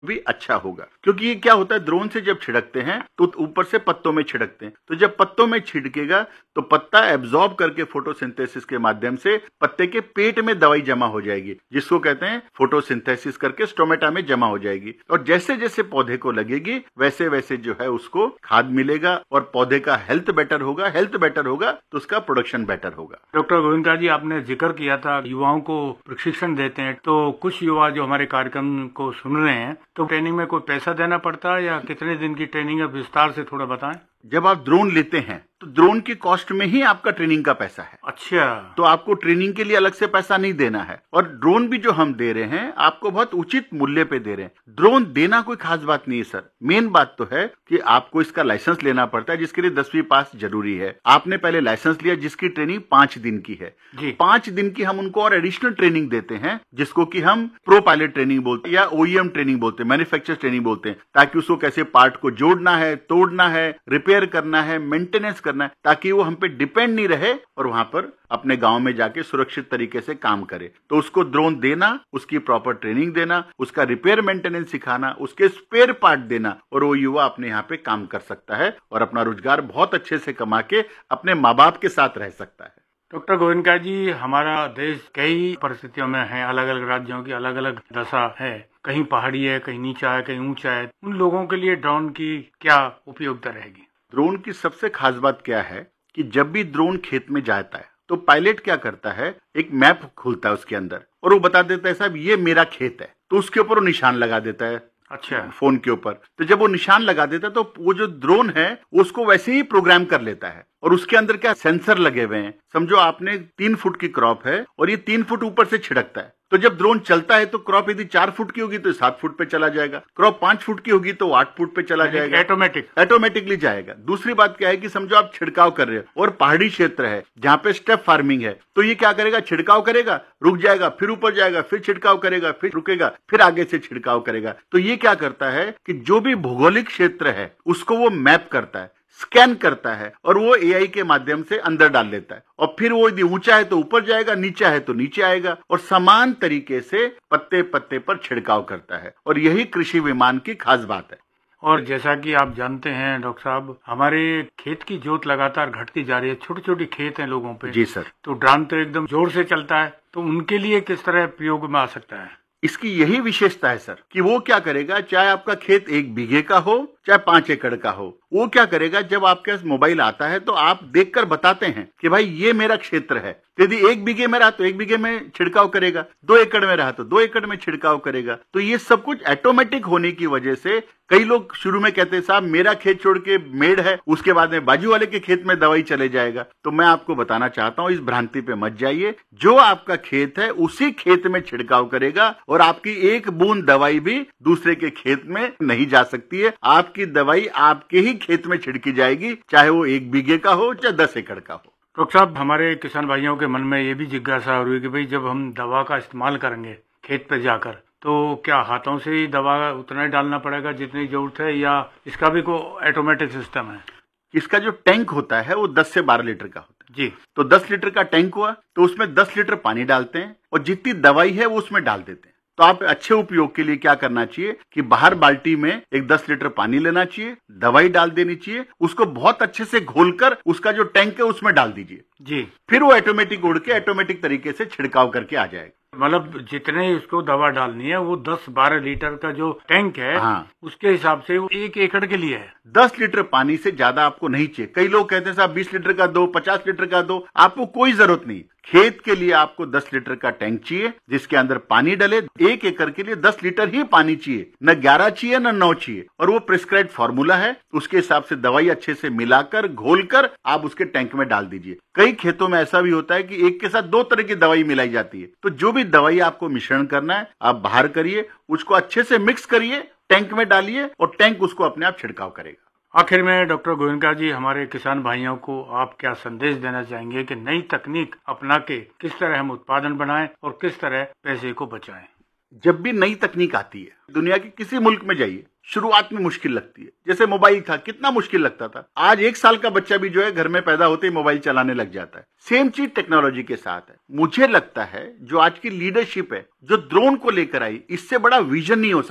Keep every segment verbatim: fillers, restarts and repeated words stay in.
भी अच्छा होगा। क्योंकि ये क्या होता है, ड्रोन से जब छिड़कते हैं तो ऊपर से पत्तों में छिड़कते हैं, तो जब पत्तों में छिड़केगा तो पत्ता एब्जॉर्ब करके फोटोसिंथेसिस के माध्यम से पत्ते के पेट में दवाई जमा हो जाएगी, जिसको कहते हैं फोटोसिंथेसिस करके स्टोमेटा में जमा हो जाएगी। और जैसे जैसे पौधे को लगेगी वैसे वैसे जो है उसको खाद मिलेगा और पौधे का हेल्थ बेटर होगा। हेल्थ बेटर होगा तो उसका प्रोडक्शन बेटर होगा। डॉक्टर गोविंदा जी, आपने जिक्र किया था युवाओं को प्रशिक्षण देते हैं, तो कुछ युवा जो हमारे कार्यक्रम को सुन रहे हैं, तो ट्रेनिंग में कोई पैसा देना पड़ता है या कितने दिन की ट्रेनिंग है, विस्तार से थोड़ा बताएं। जब आप ड्रोन लेते हैं तो ड्रोन की कॉस्ट में ही आपका ट्रेनिंग का पैसा है। अच्छा, तो आपको ट्रेनिंग के लिए अलग से पैसा नहीं देना है। और ड्रोन भी जो हम दे रहे हैं आपको बहुत उचित मूल्य पे दे रहे हैं। ड्रोन देना कोई खास बात नहीं है सर। मेन बात तो है कि आपको इसका लाइसेंस लेना पड़ता है, जिसके लिए दसवीं पास जरूरी है। आपने पहले लाइसेंस लिया, जिसकी ट्रेनिंग पांच दिन की है। पांच दिन की हम उनको और एडिशनल ट्रेनिंग देते हैं, जिसको कि हम प्रो पायलट ट्रेनिंग बोलते हैं या ओईएम ट्रेनिंग बोलते हैं, मैन्युफैक्चर ट्रेनिंग बोलते हैं, ताकि उसको कैसे पार्ट को जोड़ना है, तोड़ना है, रिपेयर करना है, मेंटेनेंस करना है, ताकि वो हम पे डिपेंड नहीं रहे और वहां पर अपने गांव में जाके सुरक्षित तरीके से काम करे। तो उसको ड्रोन देना, उसकी प्रॉपर ट्रेनिंग देना, उसका रिपेयर मेंटेनेंस सिखाना, उसके स्पेयर पार्ट देना, और वो युवा अपने यहाँ पे काम कर सकता है और अपना रोजगार बहुत अच्छे से कमा के अपने माँ बाप के साथ रह सकता है। डॉक्टर गोविंदा जी, हमारा देश कई परिस्थितियों में है, अलग अलग राज्यों की अलग अलग दशा है, कहीं पहाड़ी है, कहीं नीचा है, कहीं ऊंचा है। उन लोगों के लिए ड्रोन की क्या उपयोगिता रहेगी? ड्रोन की सबसे खास बात क्या है कि जब भी ड्रोन खेत में जाता है तो पायलट क्या करता है, एक मैप खुलता है उसके अंदर और वो बता देता है साहब ये मेरा खेत है, तो उसके ऊपर वो निशान लगा देता है। अच्छा, फोन के ऊपर। तो जब वो निशान लगा देता है तो वो जो ड्रोन है उसको वैसे ही प्रोग्राम कर लेता है। और उसके अंदर क्या सेंसर लगे हुए हैं। समझो आपने तीन फुट की क्रॉप है और ये तीन फुट ऊपर से छिड़कता है, तो जब ड्रोन चलता है तो क्रॉप यदि चार फुट की होगी तो सात फुट पे चला जाएगा, क्रॉप पांच फुट की होगी तो आठ फुट पे चला जाएगा, ऑटोमेटिक ऑटोमेटिकली जाएगा। दूसरी बात क्या है कि समझो आप छिड़काव कर रहे हो और पहाड़ी क्षेत्र है जहां पे स्टेप फार्मिंग है, तो ये क्या करेगा, छिड़काव करेगा, रुक जाएगा, फिर ऊपर जाएगा, फिर छिड़काव करेगा, फिर रुकेगा, फिर आगे से छिड़काव करेगा। तो ये क्या करता है कि जो भी भौगोलिक क्षेत्र है उसको वो मैप करता है, स्कैन करता है और वो एआई के माध्यम से अंदर डाल लेता है। और फिर वो यदि ऊंचा है तो ऊपर जाएगा, नीचा है तो नीचे आएगा और समान तरीके से पत्ते पत्ते पर छिड़काव करता है। और यही कृषि विमान की खास बात है। और जैसा कि आप जानते हैं डॉक्टर साहब, हमारे खेत की जोत लगातार घटती जा रही है, छोटे छोटे खेत हैं लोगों पे। जी सर। तो ड्रोन तो एकदम जोर से चलता है, तो उनके लिए किस तरह प्रयोग में आ सकता है? इसकी यही विशेषता है सर कि वो क्या करेगा, चाहे आपका खेत एक बीघे का हो चाहे पांच एकड़ का हो, वो क्या करेगा, जब आपके पास मोबाइल आता है तो आप देखकर बताते हैं कि भाई ये मेरा क्षेत्र है। यदि एक बीघे में रहा तो एक बीघे में छिड़काव करेगा, दो एकड़ में रहा तो दो एकड़ में छिड़काव करेगा। तो ये सब कुछ ऑटोमेटिक होने की वजह से कई लोग शुरू में कहते हैं साहब मेरा खेत छोड़ के मेड़ है, उसके बाद में बाजू वाले के खेत में दवाई चले जाएगा। तो मैं आपको बताना चाहता हूं, इस भ्रांति पे मत जाइए। जो आपका खेत है उसी खेत में छिड़काव करेगा और आपकी एक बूंद दवाई भी दूसरे के खेत में नहीं जा सकती है। आपकी दवाई आपके ही खेत में छिड़की जाएगी, चाहे वो एक बीघे का हो चाहे दस एकड़ का हो। डॉक्टर साहब, हमारे किसान भाइयों के मन में ये भी जिज्ञासा हो रही है कि भाई जब हम दवा का इस्तेमाल करेंगे खेत पे जाकर, तो क्या हाथों से ही दवा उतना ही डालना पड़ेगा जितनी जरूरत है, या इसका भी कोई ऑटोमेटिक सिस्टम है? इसका जो टैंक होता है वो दस से बारह लीटर का होता है। जी। तो दस लीटर का टैंक हुआ तो उसमें दस लीटर पानी डालते हैं और जितनी दवाई है वो उसमें डाल देते हैं। तो आप अच्छे उपयोग के लिए क्या करना चाहिए कि बाहर बाल्टी में एक दस लीटर पानी लेना चाहिए, दवाई डाल देनी चाहिए, उसको बहुत अच्छे से घोलकर उसका जो टैंक है उसमें डाल दीजिए जी। फिर वो ऑटोमेटिक उड़ के ऑटोमेटिक तरीके से छिड़काव करके आ जाएगा। मतलब जितने उसको दवा डालनी है वो दस बारह लीटर का जो टैंक है, हाँ, उसके हिसाब से वो एक एकड़ के लिए है। दस लीटर पानी से ज्यादा आपको नहीं चाहिए। कई लोग कहते हैं साहब बीस लीटर का दो, पचास लीटर का दो, आपको कोई जरूरत नहीं। खेत के लिए आपको दस लीटर का टैंक चाहिए जिसके अंदर पानी डले। एक एकड़ के लिए दस लीटर ही पानी चाहिए, न ग्यारह चाहिए न नौ चाहिए। और वो प्रिस्क्राइब फॉर्मूला है, उसके हिसाब से दवाई अच्छे से मिलाकर घोलकर आप उसके टैंक में डाल दीजिए। कई खेतों में ऐसा भी होता है कि एक के साथ दो तरह की दवाई मिलाई जाती है। तो जो भी दवाई आपको मिश्रण करना है आप बाहर करिए, उसको अच्छे से मिक्स करिए, टैंक में डालिए और टैंक उसको अपने आप छिड़काव करेगा। आखिर में डॉक्टर गोविंदा जी, हमारे किसान भाइयों को आप क्या संदेश देना चाहेंगे कि नई तकनीक अपना के किस तरह हम उत्पादन बनाएं और किस तरह पैसे को बचाएं? जब भी नई तकनीक आती है, दुनिया के किसी मुल्क में जाइए, शुरुआत में मुश्किल लगती है। जैसे मोबाइल था, कितना मुश्किल लगता था। आज एक साल का बच्चा भी जो है घर में पैदा होते ही मोबाइल चलाने लग जाता है। सेम चीज टेक्नोलॉजी के साथ है। मुझे लगता है जो आज की लीडरशिप है, जो ड्रोन को लेकर आई, इससे बड़ा विजन नहीं हो सकता।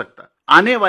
आने वाले